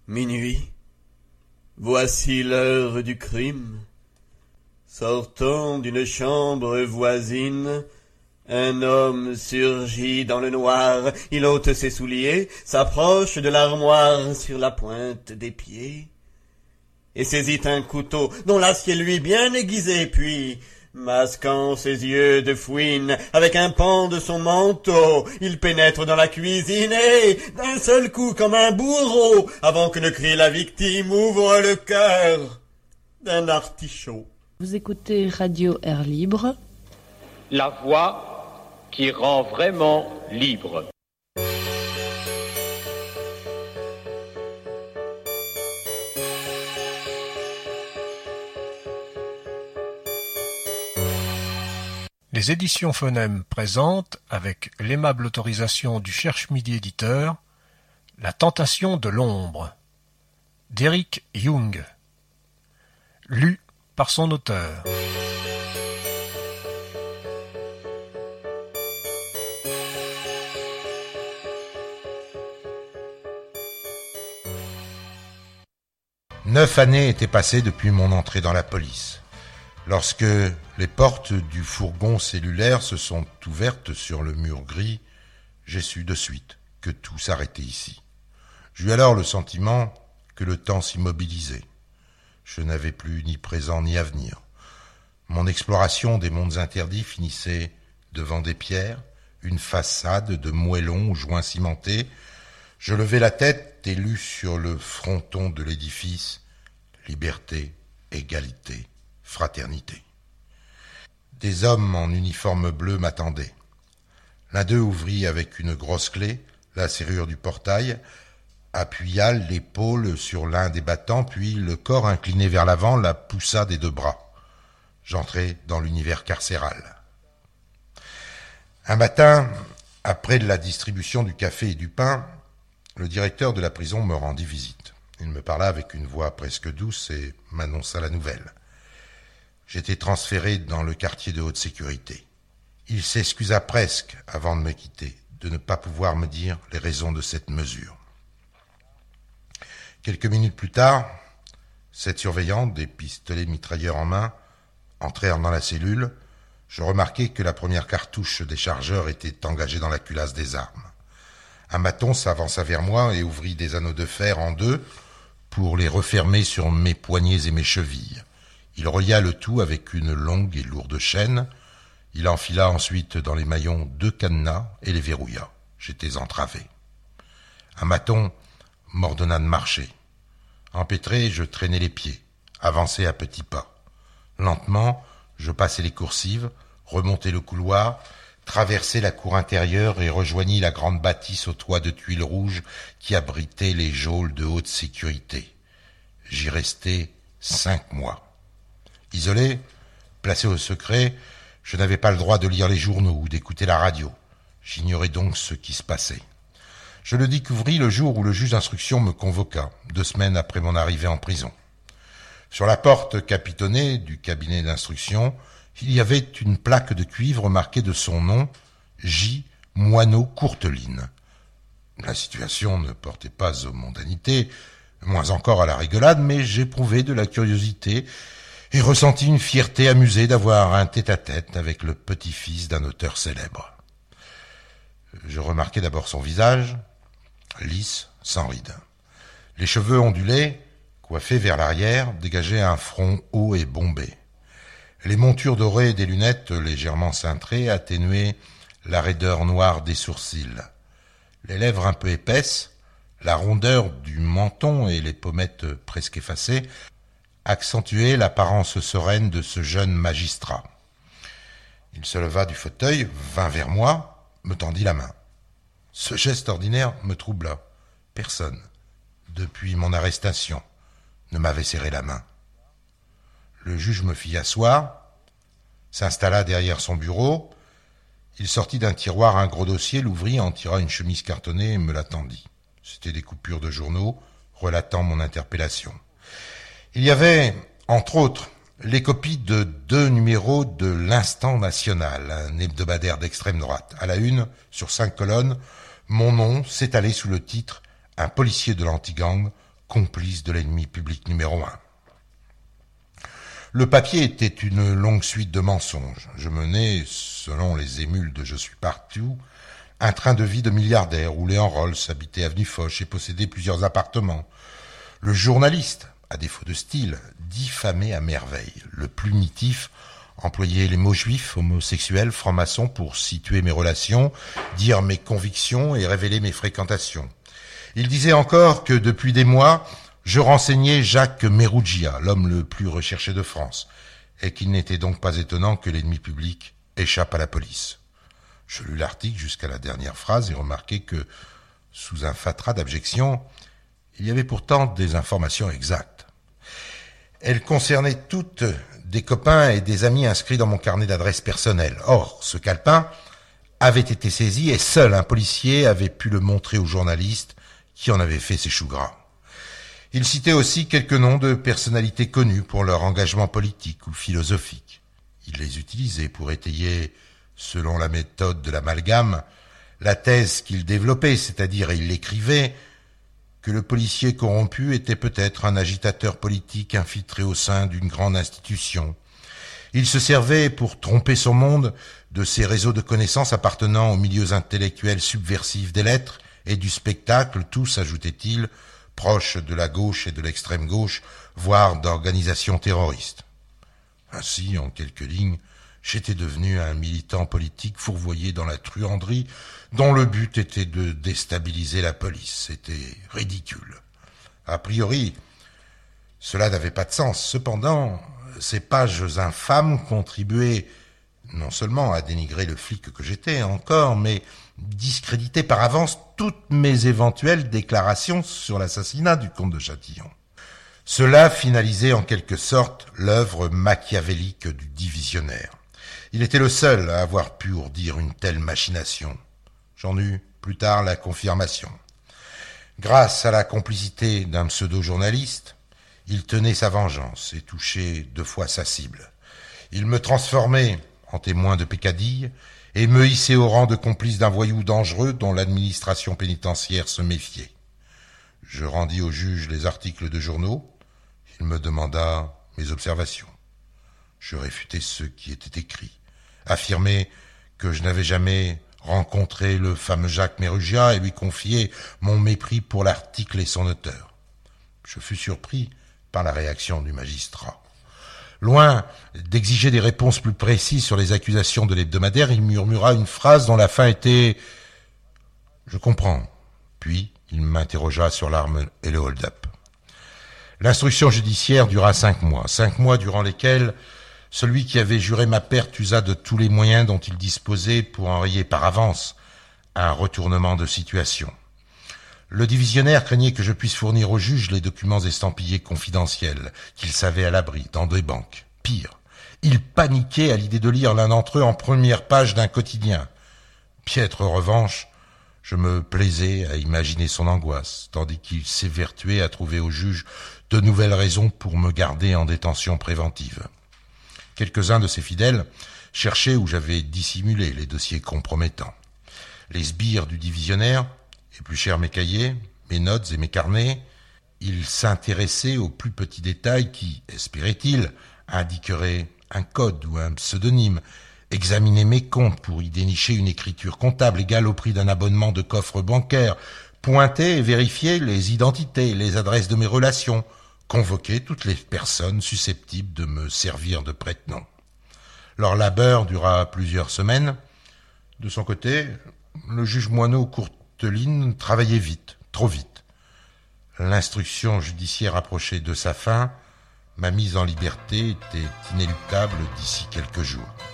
Minuit. Voici l'heure du crime. Sortant d'une chambre voisine, un homme surgit dans le noir. Il ôte ses souliers, s'approche de l'armoire sur la pointe des pieds, et saisit un couteau dont l'acier lui bien aiguisé, puis, masquant ses yeux de fouine avec un pan de son manteau, il pénètre dans la cuisine et, d'un seul coup comme un bourreau, avant que ne crie la victime, ouvre le cœur d'un artichaut. Vous écoutez Radio Air Libre. La voix qui rend vraiment libre. Les éditions Phonème présentent, avec l'aimable autorisation du Cherche-Midi éditeur, La tentation de l'ombre, d'Eric Jung, lu par son auteur. Neuf années étaient passées depuis mon entrée dans la police. Lorsque les portes du fourgon cellulaire se sont ouvertes sur le mur gris, j'ai su de suite que tout s'arrêtait ici. J'eus alors le sentiment que le temps s'immobilisait. Je n'avais plus ni présent ni avenir. Mon exploration des mondes interdits finissait devant des pierres, une façade de moellons aux joints cimentés. Je levai la tête et lus sur le fronton de l'édifice « Liberté, égalité, fraternité ». Des hommes en uniforme bleu m'attendaient. L'un d'eux ouvrit avec une grosse clé la serrure du portail, appuya l'épaule sur l'un des battants, puis le corps incliné vers l'avant la poussa des deux bras. J'entrai dans l'univers carcéral. Un matin, après la distribution du café et du pain, le directeur de la prison me rendit visite. Il me parla avec une voix presque douce et m'annonça la nouvelle. J'étais transféré dans le quartier de haute sécurité. Il s'excusa presque, avant de me quitter, de ne pas pouvoir me dire les raisons de cette mesure. Quelques minutes plus tard, 7 surveillants, des pistolets mitrailleurs en main, entrèrent dans la cellule. Je remarquai que la première cartouche des chargeurs était engagée dans la culasse des armes. Un maton s'avança vers moi et ouvrit des anneaux de fer en deux pour les refermer sur mes poignets et mes chevilles. Il relia le tout avec une longue et lourde chaîne. Il enfila ensuite dans les maillons 2 cadenas et les verrouilla. J'étais entravé. Un maton m'ordonna de marcher. Empêtré, je traînais les pieds, avançais à petits pas. Lentement, je passais les coursives, remontais le couloir, traversai la cour intérieure et rejoignis la grande bâtisse au toit de tuiles rouges qui abritait les geôles de haute sécurité. J'y restai 5 mois. Isolé, placé au secret, je n'avais pas le droit de lire les journaux ou d'écouter la radio. J'ignorais donc ce qui se passait. Je le découvris le jour où le juge d'instruction me convoqua, 2 semaines après mon arrivée en prison. Sur la porte capitonnée du cabinet d'instruction, il y avait une plaque de cuivre marquée de son nom, J. Moineau-Courteline. La situation ne portait pas aux mondanités, moins encore à la rigolade, mais j'éprouvai de la curiosité et ressentis une fierté amusée d'avoir un tête-à-tête avec le petit-fils d'un auteur célèbre. Je remarquai d'abord son visage, lisse, sans rides. Les cheveux ondulés, coiffés vers l'arrière, dégageaient un front haut et bombé. Les montures dorées des lunettes légèrement cintrées atténuaient la raideur noire des sourcils. Les lèvres un peu épaisses, la rondeur du menton et les pommettes presque effacées accentuaient l'apparence sereine de ce jeune magistrat. Il se leva du fauteuil, vint vers moi, me tendit la main. Ce geste ordinaire me troubla. Personne, depuis mon arrestation, ne m'avait serré la main. Le juge me fit asseoir, s'installa derrière son bureau. Il sortit d'un tiroir un gros dossier, l'ouvrit, en tira une chemise cartonnée et me la tendit. C'étaient des coupures de journaux relatant mon interpellation. Il y avait, entre autres, les copies de 2 numéros de l'Instant National, un hebdomadaire d'extrême droite. À la une, sur 5 colonnes, mon nom s'étalait sous le titre « Un policier de l'anti-gang complice de l'ennemi public numéro 1. Le papier était une longue suite de mensonges. Je menais, selon les émules de Je suis partout, un train de vie de milliardaire, roulait en Rolls, habitait avenue Foch et possédait plusieurs appartements. Le journaliste, à défaut de style, diffamait à merveille. Le plumitif employait les mots juifs, homosexuels, francs-maçons pour situer mes relations, dire mes convictions et révéler mes fréquentations. Il disait encore que depuis des mois, je renseignais Jacques Meruggia, l'homme le plus recherché de France, et qu'il n'était donc pas étonnant que l'ennemi public échappe à la police. Je lus l'article jusqu'à la dernière phrase et remarquai que, sous un fatras d'abjections, il y avait pourtant des informations exactes. Elles concernaient toutes des copains et des amis inscrits dans mon carnet d'adresses personnelles. Or, ce calepin avait été saisi et seul un policier avait pu le montrer aux journalistes qui en avaient fait ses choux gras. Il citait aussi quelques noms de personnalités connues pour leur engagement politique ou philosophique. Il les utilisait pour étayer, selon la méthode de l'amalgame, la thèse qu'il développait, c'est-à-dire il l'écrivait, que le policier corrompu était peut-être un agitateur politique infiltré au sein d'une grande institution. Il se servait, pour tromper son monde, de ces réseaux de connaissances appartenant aux milieux intellectuels subversifs des lettres et du spectacle, tous, ajoutait-il, proches de la gauche et de l'extrême gauche, voire d'organisations terroristes. Ainsi, en quelques lignes, j'étais devenu un militant politique fourvoyé dans la truanderie dont le but était de déstabiliser la police. C'était ridicule. A priori, cela n'avait pas de sens. Cependant, ces pages infâmes contribuaient non seulement à dénigrer le flic que j'étais encore, mais discréditer par avance toutes mes éventuelles déclarations sur l'assassinat du comte de Châtillon. Cela finalisait en quelque sorte l'œuvre machiavélique du divisionnaire. Il était le seul à avoir pu ourdir une telle machination. J'en eus plus tard la confirmation. Grâce à la complicité d'un pseudo-journaliste, il tenait sa vengeance et touchait 2 fois sa cible. Il me transformait en témoin de peccadille et me hissait au rang de complice d'un voyou dangereux dont l'administration pénitentiaire se méfiait. Je rendis au juge les articles de journaux. Il me demanda mes observations. Je réfutai ce qui était écrit, affirmai que je n'avais jamais rencontré le fameux Jacques Meruggia et lui confiai mon mépris pour l'article et son auteur. Je fus surpris par la réaction du magistrat. Loin d'exiger des réponses plus précises sur les accusations de l'hebdomadaire, il murmura une phrase dont la fin était « Je comprends ». Puis il m'interrogea sur l'arme et le hold-up. L'instruction judiciaire dura 5 mois. 5 mois durant lesquels celui qui avait juré ma perte usa de tous les moyens dont il disposait pour enrayer par avance un retournement de situation. Le divisionnaire craignait que je puisse fournir au juge les documents estampillés confidentiels qu'il savait à l'abri dans des banques. Pire, il paniquait à l'idée de lire l'un d'entre eux en première page d'un quotidien. Piètre revanche, je me plaisais à imaginer son angoisse, tandis qu'il s'évertuait à trouver au juge de nouvelles raisons pour me garder en détention préventive. Quelques-uns de ses fidèles cherchaient où j'avais dissimulé les dossiers compromettants. Les sbires du divisionnaire épluchèrent mes cahiers, mes notes et mes carnets. Ils s'intéressaient aux plus petits détails qui, espéraient-ils, indiqueraient un code ou un pseudonyme, examinaient mes comptes pour y dénicher une écriture comptable égale au prix d'un abonnement de coffre bancaire, pointaient et vérifiaient les identités, les adresses de mes relations, convoquaient toutes les personnes susceptibles de me servir de prête-nom. Leur labeur dura plusieurs semaines. De son côté, le juge Moineau Courteline travaillait vite, trop vite. L'instruction judiciaire approchait de sa fin. Ma mise en liberté était inéluctable d'ici quelques jours.